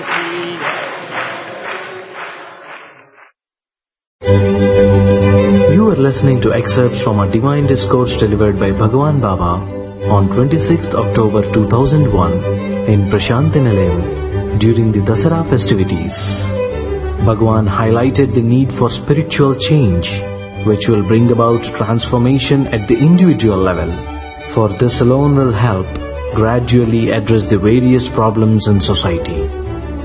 You are listening to excerpts from a divine discourse delivered by Bhagwan Baba on 26th October 2001 in Prashanti Nilayam during the Dasara festivities. Bhagwan highlighted the need for spiritual change, which will bring about transformation at the individual level. For this alone will help gradually address the various problems in society.